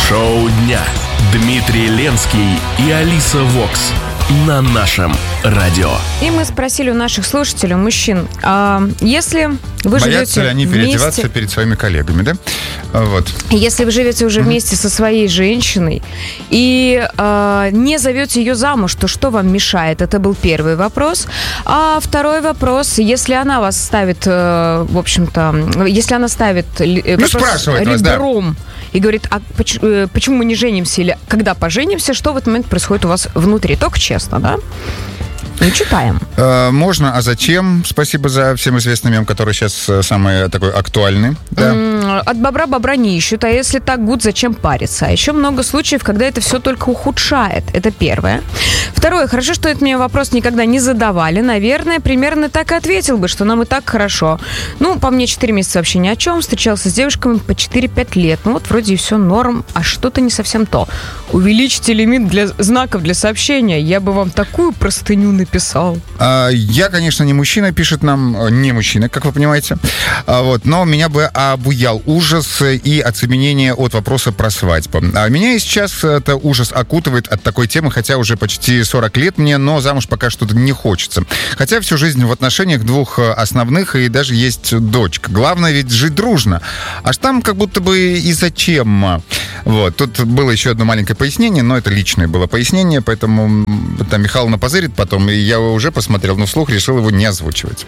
Шоу дня. Дмитрий Ленский и Алиса Вокс на нашем радио. И мы спросили у наших слушателей, мужчин, если вы боятся ли они вместе... переодеваться перед своими коллегами, да? Вот. Если вы живете уже вместе со своей женщиной и не зовете ее замуж, то что вам мешает? Это был первый вопрос. А второй вопрос, если она вас ставит, в общем-то, если она ставит ребром и говорит, а почему мы не женимся или когда поженимся, что в этот момент происходит у вас внутри? Только честно, да? Ну, читаем. Можно, а зачем? Спасибо за всем известный мем, который сейчас самый такой актуальный. Да. От бобра не ищут, а если так гуд, зачем париться? А еще много случаев, когда это все только ухудшает. Это первое. Второе, хорошо, что это мне вопрос никогда не задавали. Наверное, примерно так и ответил бы, что нам и так хорошо. Ну, по мне, 4 месяца вообще ни о чем. Встречался с девушками по 4-5 лет. Ну, вот вроде и все норм, а что-то не совсем то. Увеличьте лимит для знаков для сообщения. Я бы вам такую простыню написал. Я, конечно, не мужчина, пишет нам, не мужчина, как вы понимаете. Вот, но меня бы обуял ужас и оцепенение от вопроса про свадьбу. Меня и сейчас это ужас окутывает от такой темы, хотя уже почти 40 лет мне, но замуж пока что-то не хочется. Хотя всю жизнь в отношениях двух основных, и даже есть дочка. Главное ведь жить дружно. Аж там как будто бы и зачем. Вот, тут было еще одно маленькое пояснение, но это личное было пояснение, поэтому там Михайловна позырит потом, и я его уже посмотрел, но вслух решил его не озвучивать.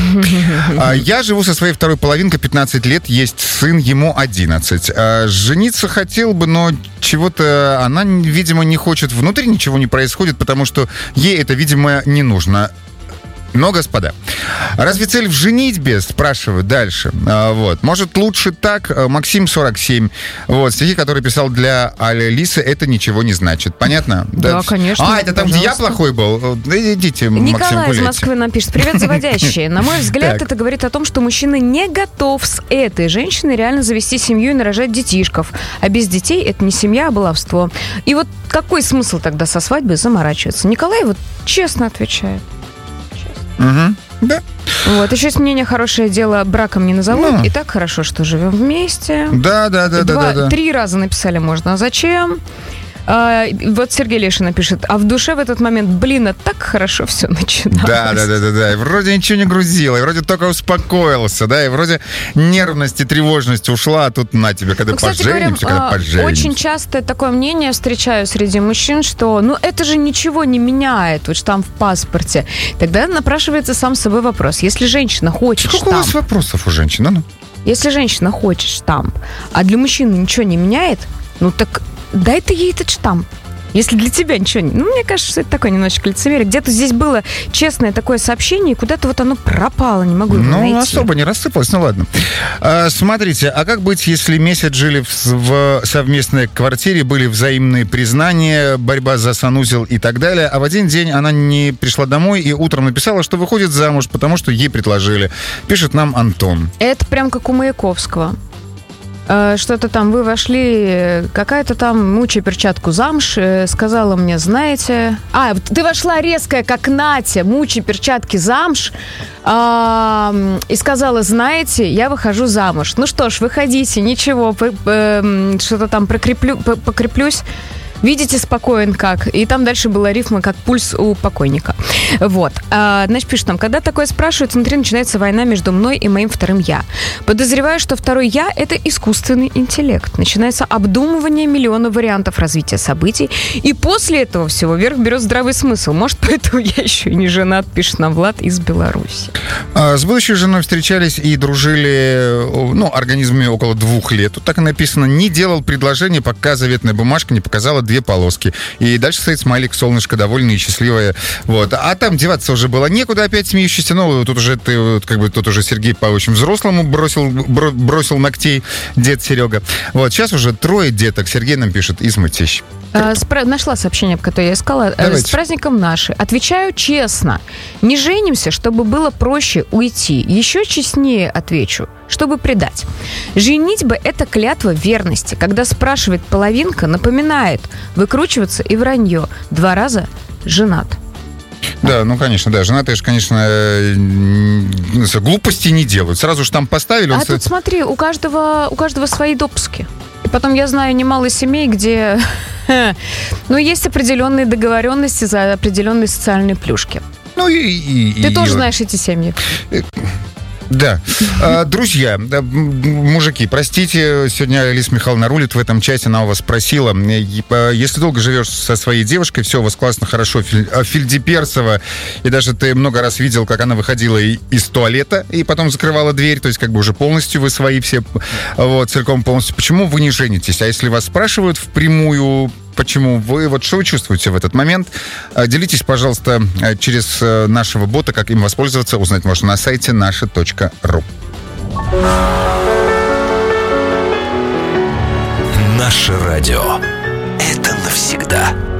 Я живу со своей второй половинкой 15 лет, есть сын, ему 11. Жениться хотел бы, но чего-то она, видимо, не хочет. Внутри ничего не происходит, потому что ей это, видимо, не нужно. Но, господа, разве цель в женитьбе? Спрашивают дальше. Вот. Может, лучше так? Максим, 47. Вот. Стихи, которые писал для Алисы, это ничего не значит. Понятно? Да, конечно. Это там, где я плохой был? Идите, Максим, Николай гуляйте. из Москвы нам пишет. Привет, заводящие. На мой взгляд, это говорит о том, что мужчина не готов с этой женщиной реально завести семью и нарожать детишков. А без детей это не семья, а баловство. И вот какой смысл тогда со свадьбы заморачиваться? Николай вот честно отвечает. Угу. Да. Вот, еще есть мнение, хорошее дело браком не назовут. И так хорошо, что живем вместе. Да. 3 раза написали можно. А зачем? Вот Сергей Лешин пишет, а в душе в этот момент, а так хорошо все начиналось. Да. И вроде ничего не грузило, и вроде только успокоился, да, и вроде нервность и тревожность ушла, а тут на тебе, когда поженимся. Очень часто такое мнение встречаю среди мужчин, что, это же ничего не меняет, вот штамп в паспорте. Тогда напрашивается сам собой вопрос, если женщина хочет штамп... Сколько у вас вопросов у женщин, Если женщина хочет штамп, а для мужчины ничего не меняет, так... Дай ты ей этот штамп. Если для тебя ничего не... мне кажется, что это такое немножечко лицемерие. Где-то здесь было честное такое сообщение, и куда-то вот оно пропало, не могу его найти. Особо не рассыпалось, ладно. Смотрите, а как быть, если месяц жили в совместной квартире, были взаимные признания, борьба за санузел и так далее, а в один день она не пришла домой и утром написала, что выходит замуж, потому что ей предложили. Пишет нам Антон. Это прям как у Маяковского. Что-то там, вы вошли, какая-то там, мучая перчатку замуж, сказала мне, знаете... ты вошла резкая, как Натя, мучая перчатки замуж, и сказала, знаете, я выхожу замуж. Ну что ж, выходите, ничего, что-то там покреплюсь. Видите, спокоен как. И там дальше была рифма, как пульс у покойника. Вот. Значит, пишет нам, когда такое спрашивают, внутри начинается война между мной и моим вторым «я». Подозреваю, что второй «я» — это искусственный интеллект. Начинается обдумывание миллиона вариантов развития событий. И после этого всего вверх берет здравый смысл. Может, поэтому я еще и не женат, пишет нам Влад из Беларуси. С будущей женой встречались и дружили, организмами около 2 лет. Тут так и написано, не делал предложение, пока заветная бумажка не показала 2 полоски. И дальше стоит смайлик, солнышко, довольное и счастливое. Вот. А там деваться уже было некуда, опять смеющийся. Тут уже тут уже Сергей по очень взрослому бросил ногтей, дед Серега. Вот. Сейчас уже 3 деток. Сергей нам пишет из Мытищ. Нашла сообщение, которое я искала. Давайте. С праздником наши. Отвечаю честно. Не женимся, чтобы было проще уйти. Еще честнее отвечу, чтобы предать. Женитьба – это клятва верности. Когда спрашивает половинка, напоминает выкручиваться и вранье. 2 раза женат. Да, конечно, да. Женатые же, конечно, глупости не делают. Сразу же там поставили. Тут смотри, у каждого свои допуски. И потом я знаю немало семей, где есть определенные договоренности за определенные социальные плюшки. Ты тоже знаешь эти семьи. Да. Друзья, мужики, простите, сегодня Алиса Михайловна рулит в этом чате, она у вас спросила, если долго живешь со своей девушкой, все у вас классно, хорошо, Фельдеперсова, и даже ты много раз видел, как она выходила из туалета и потом закрывала дверь, то есть как бы уже полностью вы свои все, целиком полностью. Почему вы не женитесь? А если вас спрашивают впрямую, почему вы, что вы чувствуете в этот момент? Делитесь, пожалуйста, через нашего бота, как им воспользоваться, узнать можно на сайте naша.ru. Наше радио. Это навсегда.